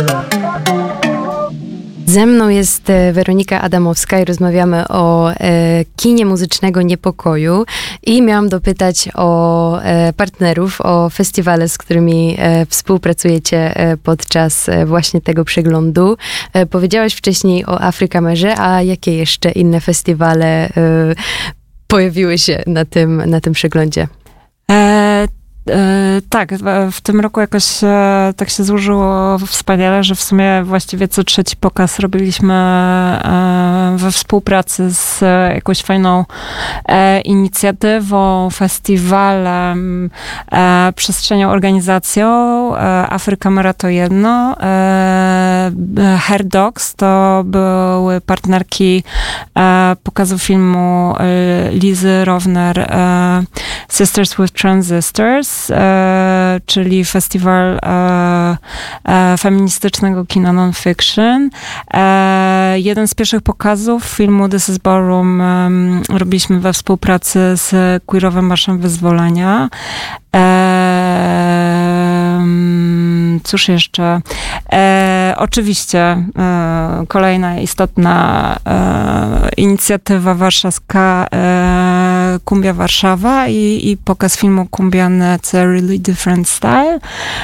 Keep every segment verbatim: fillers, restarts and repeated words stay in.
Ze mną jest Weronika Adamowska i rozmawiamy o e, kinie muzycznego Niepokoju i miałam dopytać o e, partnerów, o festiwale, z którymi e, współpracujecie e, podczas e, właśnie tego przeglądu. E, powiedziałaś wcześniej o Afrykamerze, a jakie jeszcze inne festiwale e, pojawiły się na tym, na tym przeglądzie? E- E, tak, w, w tym roku jakoś e, tak się złożyło wspaniale, że w sumie właściwie co trzeci pokaz robiliśmy e, we współpracy z e, jakąś fajną e, inicjatywą, festiwalem, e, przestrzenią, organizacją. E, Afrykamera to jedno. E, Hair Dogs to były partnerki e, pokazu filmu e, Lizy Rovner, e, Sisters with Transistors, E, czyli festiwal e, e, feministycznego kina non-fiction. E, jeden z pierwszych pokazów filmu This is Ballroom e, robiliśmy we współpracy z Queerowym Marszem Wyzwolenia. E, cóż jeszcze? E, oczywiście e, kolejna istotna e, inicjatywa warszawska e, Kumbia Warszawa i, i pokaz filmu Kumbian It's a Really Different Style.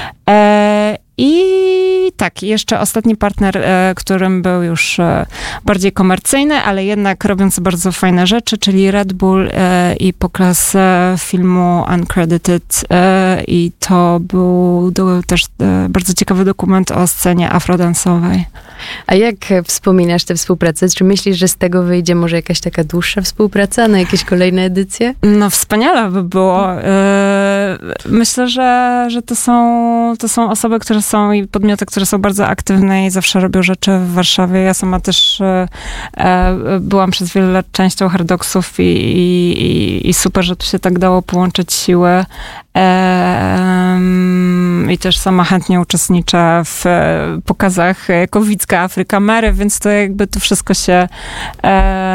E, I tak, jeszcze ostatni partner, e, którym był już e, bardziej komercyjny, ale jednak robiący bardzo fajne rzeczy, czyli Red Bull e, i pokaz e, filmu Uncredited e, i to był, to był też e, bardzo ciekawy dokument o scenie afrodansowej. A jak wspominasz tę współpracę? Czy myślisz, że z tego wyjdzie może jakaś taka dłuższa współpraca na jakieś kolejne edycje? No wspaniale by było. E, myślę, że, że to są, to są osoby, które są i podmioty, które są bardzo aktywne i zawsze robią rzeczy w Warszawie. Ja sama też e, byłam przez wiele lat częścią Hair Dogsów i, i, i super, że tu się tak dało połączyć siły. E, I też sama chętnie uczestniczę w pokazach jako widzka Afrykamery, więc to jakby to wszystko się e,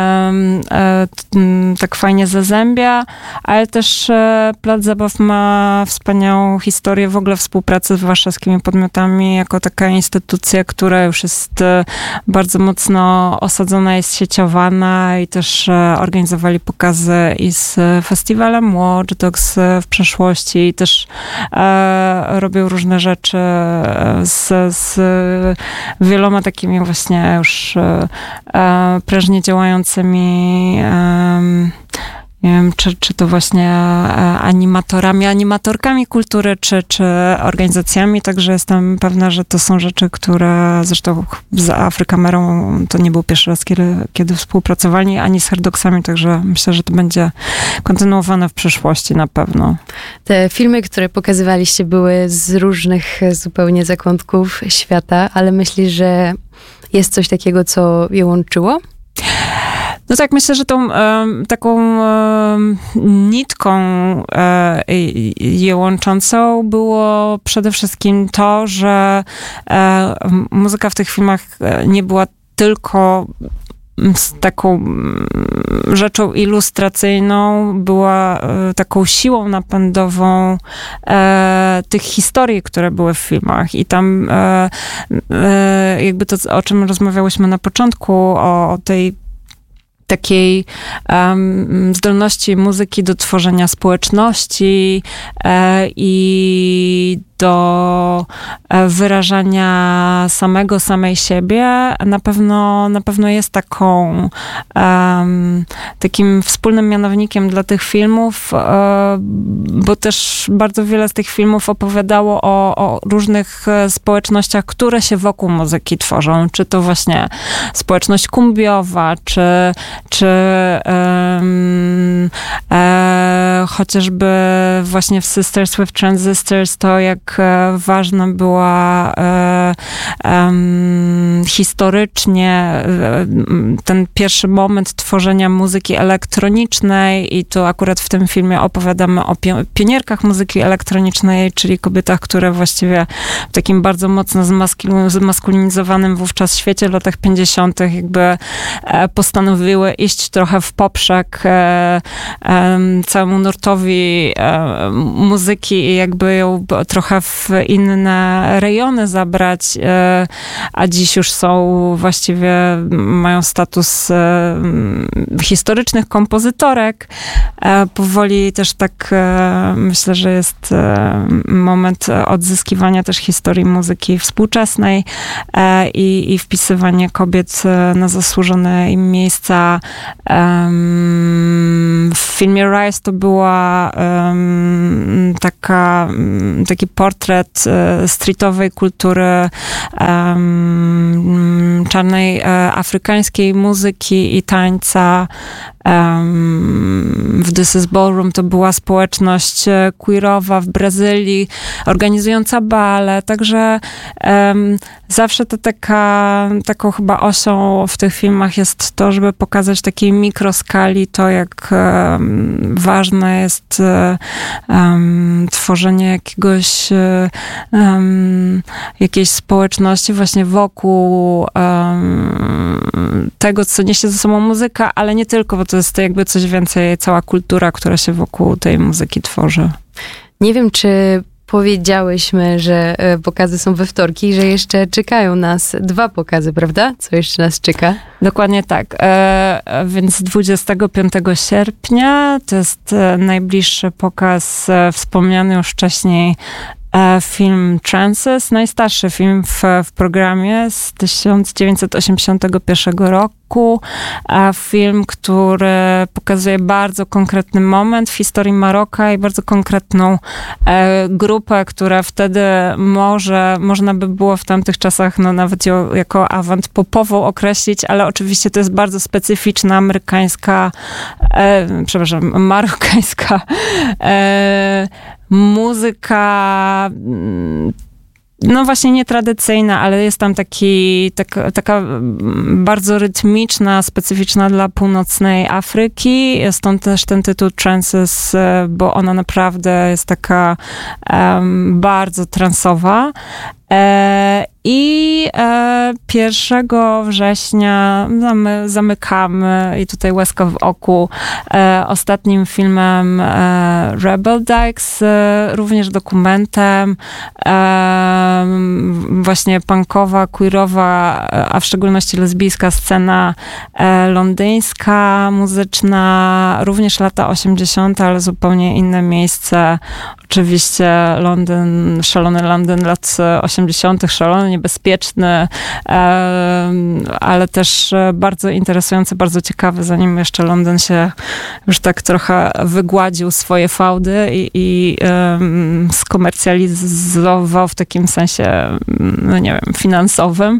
e, tak fajnie zazębia, ale też e, Plac Zabaw ma wspaniałą historię w ogóle współpracy z warszawskimi podmiotami, jako taka instytucja, która już jest e, bardzo mocno osadzona, jest sieciowana i też e, organizowali pokazy i z festiwalem Watch Dogs w przeszłości i też e, robią różne rzeczy z, z wieloma takimi właśnie już e, prężnie działającymi e, nie wiem, czy, czy to właśnie animatorami, animatorkami kultury, czy, czy organizacjami, także jestem pewna, że to są rzeczy, które zresztą z Afrykamerą to nie był pierwszy raz, kiedy, kiedy współpracowali, ani z Hair Dogsami, także myślę, że to będzie kontynuowane w przyszłości na pewno. Te filmy, które pokazywaliście, były z różnych zupełnie zakątków świata, ale myślisz, że jest coś takiego, co je łączyło? No tak, myślę, że tą e, taką e, nitką e, je łączącą było przede wszystkim to, że e, muzyka w tych filmach nie była tylko z taką rzeczą ilustracyjną, była e, taką siłą napędową e, tych historii, które były w filmach. I tam e, e, jakby to, o czym rozmawiałyśmy na początku, o, o tej takiej um, zdolności muzyki do tworzenia społeczności e, i do wyrażania samego, samej siebie, na pewno, na pewno jest taką um, takim wspólnym mianownikiem dla tych filmów, e, bo też bardzo wiele z tych filmów opowiadało o, o różnych społecznościach, które się wokół muzyki tworzą. Czy to właśnie społeczność kumbiowa, czy, czy um, e, chociażby właśnie w Sisters with Transistors to, jak ważna była e, um, historycznie ten pierwszy moment tworzenia muzyki elektronicznej i tu akurat w tym filmie opowiadamy o pionierkach muzyki elektronicznej, czyli kobietach, które właściwie w takim bardzo mocno zmaskulinizowanym wówczas świecie w latach pięćdziesiątych jakby postanowiły iść trochę w poprzek całemu nurtowi muzyki i jakby ją trochę w inne rejony zabrać, a dziś już są właściwie, mają status historycznych kompozytorek. Powoli też tak myślę, że jest moment odzyskiwania też historii muzyki współczesnej i, i wpisywanie kobiet na zasłużone im miejsca. W filmie Rise to była taka, taki portret streetowej kultury, czarnej afrykańskiej muzyki i tańca. W This is Ballroom to była społeczność queerowa w Brazylii, organizująca bale, także um, zawsze to taka, taką chyba osią w tych filmach jest to, żeby pokazać w takiej mikroskali to, jak um, ważne jest um, tworzenie jakiegoś um, jakiejś społeczności właśnie wokół um, tego, co niesie ze sobą muzyka, ale nie tylko, bo to jest jakby coś więcej, cała kultura, która się wokół tej muzyki tworzy. Nie wiem, czy powiedziałyśmy, że pokazy są we wtorki i że jeszcze czekają nas dwa pokazy, prawda? Co jeszcze nas czeka? Dokładnie tak. E, więc dwudziestego piątego sierpnia to jest najbliższy pokaz, wspomniany już wcześniej film Trances, najstarszy film w, w programie z tysiąc dziewięćset osiemdziesiątego pierwszego roku. A film, który pokazuje bardzo konkretny moment w historii Maroka i bardzo konkretną e, grupę, która wtedy może, można by było w tamtych czasach no, nawet ją jako avant popową określić, ale oczywiście to jest bardzo specyficzna amerykańska, e, przepraszam, marokańska e, muzyka, no właśnie nietradycyjna, ale jest tam taki, taka, taka bardzo rytmiczna, specyficzna dla północnej Afryki. Stąd też ten tytuł Trances, bo ona naprawdę jest taka um, bardzo transowa. E, I e, pierwszego września zamy, zamykamy i tutaj łezka w oku e, ostatnim filmem e, Rebel Dykes, e, również dokumentem e, właśnie punkowa, queerowa, a w szczególności lesbijska scena e, londyńska, muzyczna, również lata osiemdziesiąte, ale zupełnie inne miejsce. Oczywiście Londyn, szalony Londyn lat osiemdziesiątych, szalony, niebezpieczny, ale też bardzo interesujący, bardzo ciekawy, zanim jeszcze Londyn się już tak trochę wygładził swoje fałdy i, i um, skomercjalizował w takim sensie, no nie wiem, finansowym.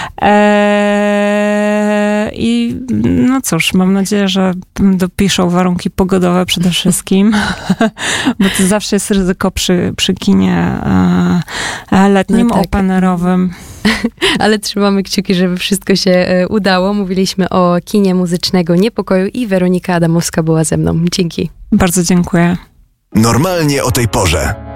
E, I no cóż, mam nadzieję, że dopiszą warunki pogodowe przede wszystkim, bo to zawsze jest ryzyko przy, przy kinie e, letnim, no tak, openerowym. Ale trzymamy kciuki, żeby wszystko się udało. Mówiliśmy o kinie muzycznego Niepokoju i Weronika Adamowska była ze mną. Dzięki. Bardzo dziękuję. Normalnie o tej porze.